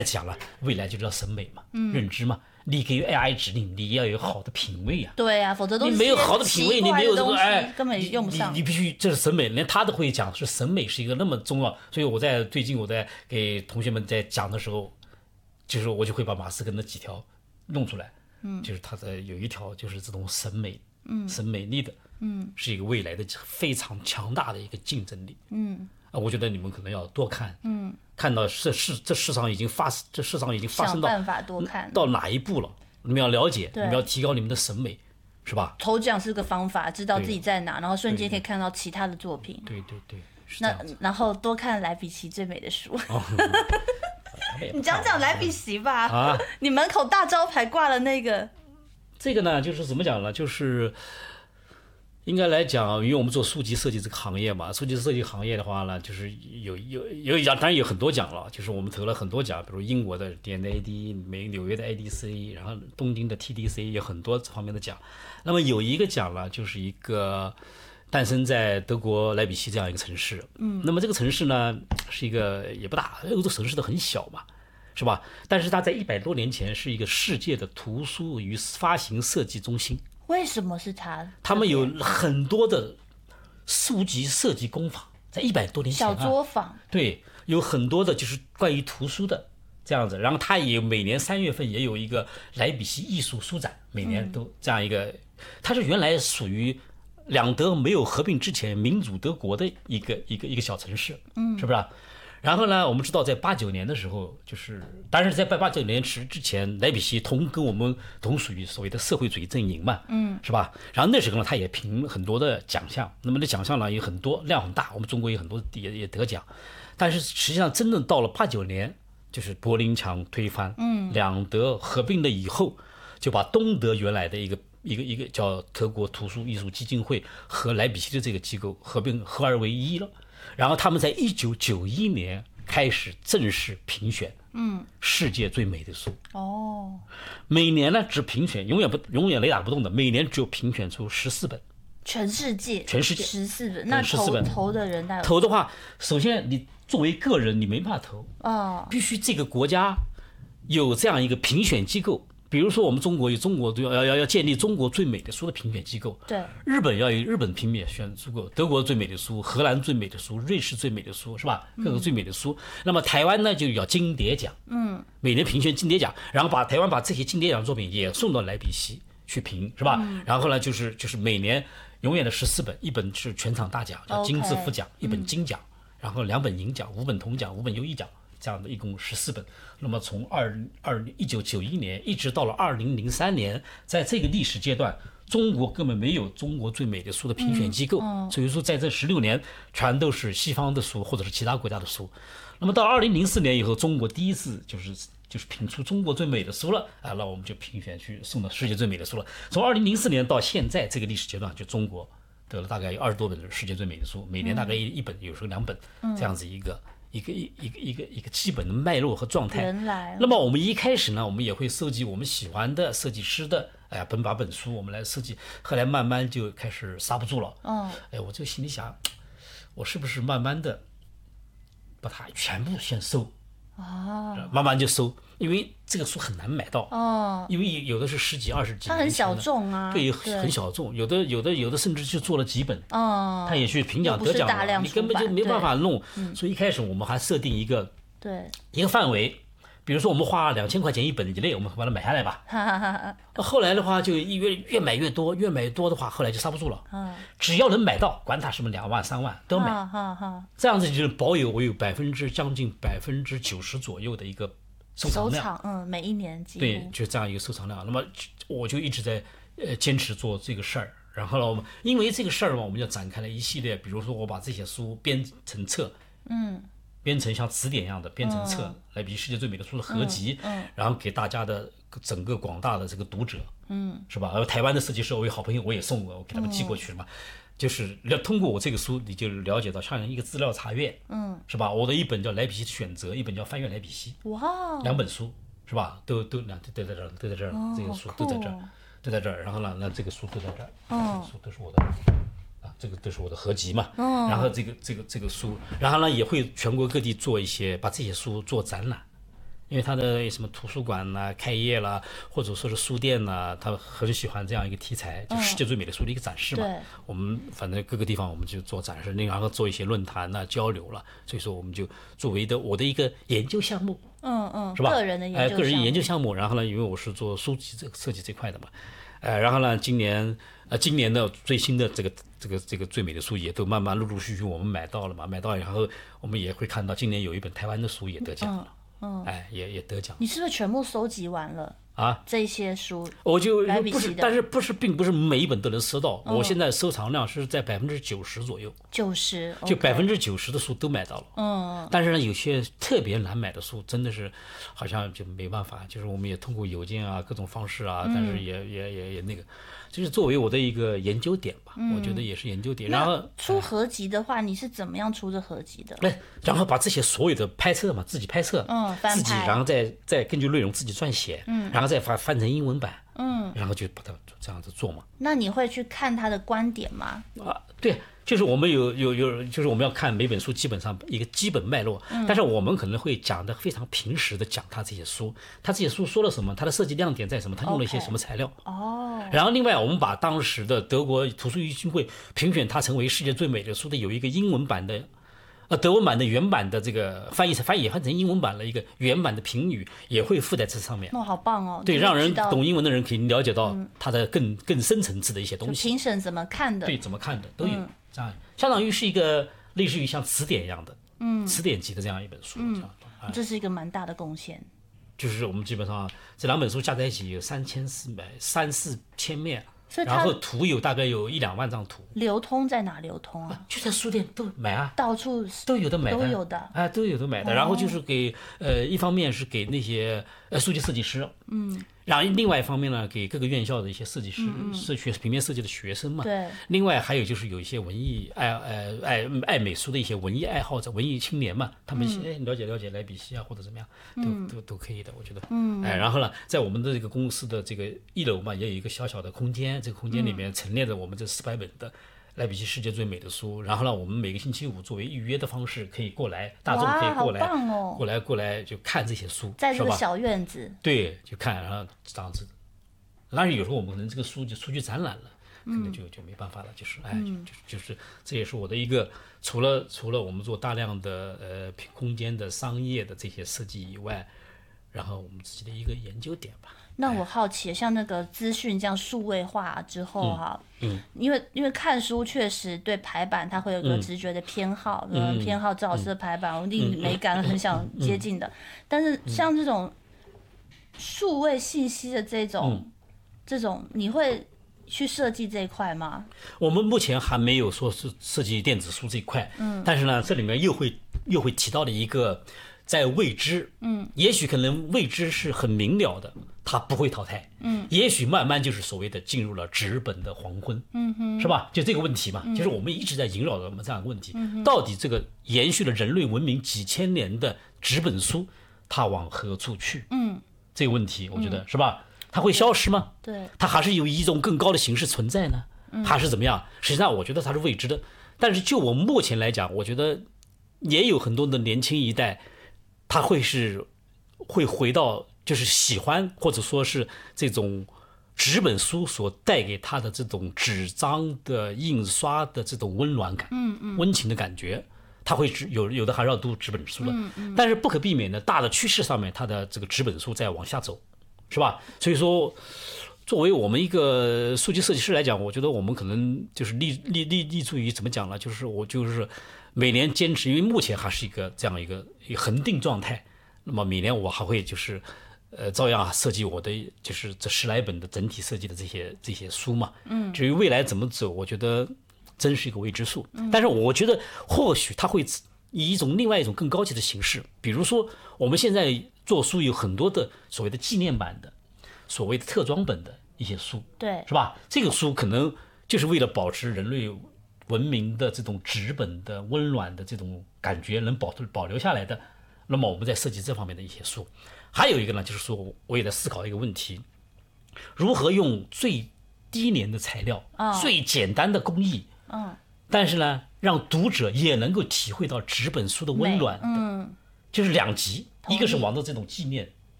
讲了，未来就叫审美嘛，认知嘛。你给 AI 指令，你要有好的品味啊。 对啊，否则都是你没有好的品味，你没有这个根本用不上。 你必须这是审美，连他都会讲是审美是一个那么重要。所以最近我在给同学们在讲的时候，就是我就会把马斯克那几条弄出来，就是他的有一条就是这种审美，审美力的，是一个未来的非常强大的一个竞争力，我觉得你们可能要多看，看到这世上已经发生到办法多看到哪一步了，你们要了解，你们要提高你们的审美，是吧？ 头奖是个方法，知道自己在哪，然后瞬间可以看到其他的作品。 对，那然后多看莱比锡最美的书。你讲莱比锡吧。啊，你门口大招牌挂了那个。 这个呢，就是怎么讲呢？就是应该来讲，因为我们做书籍设计这个行业嘛，书籍设计行业的话呢，就是有一奖，当然有很多奖了，就是我们投了很多奖，比如英国的 DNAD、纽约的 ADC， 然后东京的 TDC 有很多这方面的奖。那么有一个奖呢，就是一个诞生在德国莱比锡这样一个城市，那么这个城市呢是一个也不大，欧洲城市都很小嘛，是吧？但是它在100多年前是一个世界的图书与发行设计中心。 为什么是他？ 他们有很多的书籍设计工坊，在100多年前小作坊， 对，有很多的就是关于图书的这样子。然后他也每年3月份也有一个莱比锡艺术书展，每年都这样一个。它是原来属于两德没有合并之前民主德国的一个小城市，是不是？然后呢，我们知道在89年的时候，就是当然在89年之前，莱比锡跟我们同属于所谓的社会主义阵营嘛，是吧？然后那时候呢，他也评很多的奖项，那么那奖项呢有很多，量很大，我们中国有很多也得奖，但是实际上真正到了89年，就是柏林墙推翻，两德合并了以后，就把东德原来的一个叫德国图书艺术基金会和莱比锡的这个机构合二为一了。然后他们在1991年开始正式评选，世界最美的书。哦，每年呢只评选，永远雷打不动的，每年只有评选出14本。 全世界14本，那投的人投的话，首先你作为个人你没办法投，必须这个国家有这样一个评选机构。比如说我们中国要建立中国最美的书的评选机构， 对， 日本要有日本评选机构，德国最美的书，荷兰最美的书，瑞士最美的书，是吧？各个最美的书。那么台湾呢就叫金蝶奖，每年评选金蝶奖，然后台湾把这些金蝶奖作品也送到莱比锡去评，是吧？然后呢就是每年永远的14本，一本是全场大奖叫金字副奖，一本金奖，然后2本银奖，5本铜奖，5本优异奖。这样的一共14本，那么从1991年一直到了2003年，在这个历史阶段，中国根本没有中国最美的书的评选机构，所以说在这16年全都是西方的书或者是其他国家的书。那么到2004年以后，中国第一次就是评出中国最美的书了啊，那我们就评选去送到世界最美的书了。从2004年到现在这个历史阶段，就中国得了大概有20多本的世界最美的书，每年大概一本，有时候2本，这样子一个基本的脉络和状态。那么我们一开始呢，我们也会收集我们喜欢的设计师的，本书我们来设计。后来慢慢就开始刹不住了。我就心里想，我是不是慢慢的把它全部先收？慢慢就收，因为这个书很难买到。因为有的是10几、20几， 它很小众啊。 对，很小众。有的甚至就做了几本。他也去评奖得奖了，你根本就没办法弄。所以一开始我们还设定一个范围，比如说我们花2000块钱一本以内，我们把它买下来吧。后来的话就越买越多，越买越多的话，后来就刹不住了。只要能买到，管它什么2万3万都买。这样子就是保有我有将近90%左右的一个收藏量。 每一年几乎对，就这样一个收藏量。那么我就一直在坚持做这个事儿。然后呢，我们因为这个事儿嘛，我们就展开了一系列，比如说我把这些书编成册，编成像词典一样的编成册，来比世界最美的书的合集，然后给大家的整个广大的这个读者，是吧？而台湾的设计师，我有好朋友我也送过，我给他们寄过去了嘛。就是通过我这个书，你就了解到像一个资料查阅，是吧？我的一本叫《莱比锡的选择》，一本叫《翻阅莱比锡》，2本书，是吧？都在这儿，都在这儿，这个书都在这儿。都在这儿，然后呢，那这个书都在这儿，这个书都是我的，这个都是我的合集嘛。然后这个书，然后呢也会全国各地做把这些书做展览， 因为他的什么图书馆啦、开业啦，或者说是书店啦，他很喜欢这样一个题材，就世界最美的书的一个展示嘛。我们反正各个地方我们就做展示，然后做一些论坛啦、交流了，所以说我们就作为我的一个研究项目，是吧？ 个人的研究项目， 个人研究项目。然后呢，因为我是做书籍设计这块的嘛，然后呢，今年的最新的这个最美的书也都慢慢陆陆续续我们买到了嘛，买到然后我们也会看到今年有一本台湾的书也得奖了。也得奖。 你是不是全部收集完了啊？ 这些书， 我就不是，但是并不是每一本都能收到。我现在收藏量是在90%左右 ，90%， 就90%的书都买到了。但是呢，有些特别难买的书，真的是好像就没办法，就是我们也通过邮件啊各种方式啊，但是也那个。就是作为我的一个研究点吧，我觉得也是研究点。然后出合集的话，你是怎么样出的合集的？ 然后把这些所有的拍摄嘛，自己拍摄，自己，然后再根据内容自己撰写，然后再翻成英文版，然后就把它这样子做嘛。 那你会去看他的观点吗？ 对。就是我们有，就是我们要看每本书基本上一个基本脉络，但是我们可能会讲的非常平实的讲他这些书说了什么，他的设计亮点在什么，他用了一些什么材料。然后另外我们把当时的德国图书基金会评选它成为世界最美的书的有一个英文版的。德文版的原版的这个翻成英文版的一个原版的评语也会附在这上面。 好棒哦！ 对，让人懂英文的人可以了解到它的更深层次的一些东西。 评审怎么看的？ 对，怎么看的都有。这样相当于是一个类似于像词典一样的，词典级的这样一本书。 这是一个蛮大的贡献。 就是我们基本上这2本书加在一起有3-4千面。然后图大概有1-2万张图。 流通在哪流通啊？ 就在书店都买啊， 到处都有的买的，都有的买的。然后就是给一方面是给那些书籍设计师，然后另外一方面呢，给各个院校的一些设计师、平面设计的学生嘛。 对。 另外还有就是有一些文艺爱美术的一些文艺爱好者、文艺青年嘛，他们了解莱比锡啊或者怎么样，都可以的，我觉得。然后呢，在我们的这个公司的这个1楼嘛，也有一个小小的空间，这个空间里面陈列着我们这400本的莱比锡世界最美的书。然后呢，我们每个星期5作为预约的方式可以过来，大众可以过来，过来就看这些书， 在这个小院子。 对，就看，然后这样子。当然有时候我们可能这个书就出去展览了，可能就没办法了，就是这也是我的一个除了我们做大量的空间的商业的这些设计以外，然后我们自己的一个研究点吧。 那我好奇，像那个资讯这样数位化之后因为看书确实对排版它会有个直觉的偏好，偏好最好是排版，我一定美感很想接近的。但是像这种数位信息的这种，你会去设计这一块吗？ 我们目前还没有说是设计电子书这一块，但是呢，这里面又会提到的一个。在未知，也许可能未知是很明了的，它不会淘汰，也许慢慢就是所谓的进入了纸本的黄昏，是吧？就这个问题嘛，就是我们一直在萦绕着我们这样一个问题，到底这个延续了人类文明几千年的纸本书，它往何处去？这个问题，我觉得是吧？它会消失吗？ 对， 它还是有一种更高的形式存在呢，还是怎么样？实际上，我觉得它是未知的。但是就我目前来讲，我觉得也有很多的年轻一代。他会回到就是喜欢或者说是这种纸本书所带给他的这种纸张的印刷的这种温暖感，温情的感觉，他会有的还是要读纸本书的，但是不可避免的大的趋势上面，他的这个纸本书在往下走，是吧？所以说，作为我们一个书籍设计师来讲，我觉得我们可能就是立足于怎么讲呢？就是我就是每年坚持，因为目前还是这样一个恒定状态。那么每年我还会就是照样设计我的就是这10来本的整体设计的这些书嘛。至于未来怎么走，我觉得真是一个未知数。但是我觉得或许它会以另外一种更高级的形式，比如说我们现在做书有很多的所谓的纪念版的、所谓的特装本的一些书， 对， 是吧？这个书可能就是为了保持人类文明的这种纸本的温暖的这种感觉能保留下来的，那么我们在设计这方面的一些书。还有一个呢，就是说我也在思考一个问题，如何用最低廉的材料、最简单的工艺，但是呢，让读者也能够体会到纸本书的温暖的，就是两极。 一个是王的这种纪念，